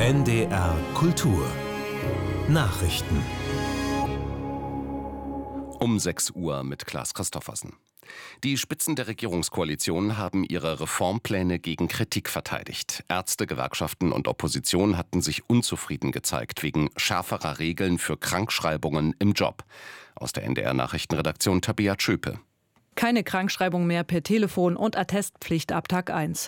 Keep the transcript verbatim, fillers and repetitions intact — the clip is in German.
N D R Kultur Nachrichten Um sechs Uhr mit Klaas Christoffersen. Die Spitzen der Regierungskoalition haben ihre Reformpläne gegen Kritik verteidigt. Ärzte, Gewerkschaften und Opposition hatten sich unzufrieden gezeigt wegen schärferer Regeln für Krankschreibungen im Job. Aus der N D R-Nachrichtenredaktion Tabea Tschöpe. Keine Krankschreibung mehr per Telefon und Attestpflicht ab Tag eins.